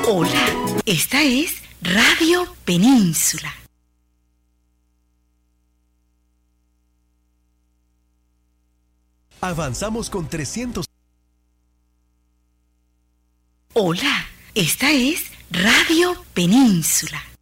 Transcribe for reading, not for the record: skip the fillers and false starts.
Hola, esta es Radio Península. Avanzamos con 300. Hola, esta es Radio Península.